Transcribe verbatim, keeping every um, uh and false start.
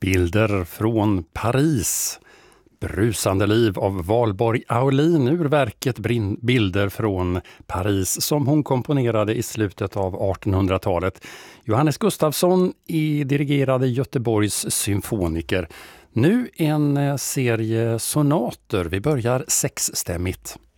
Bilder från Paris. Brusande liv av Valborg Aulin ur verket Bilder från Paris som hon komponerade i slutet av artonhundratalet. Johannes Gustafsson i dirigerade Göteborgs symfoniker. Nu en serie sonater. Vi börjar sexstämmigt.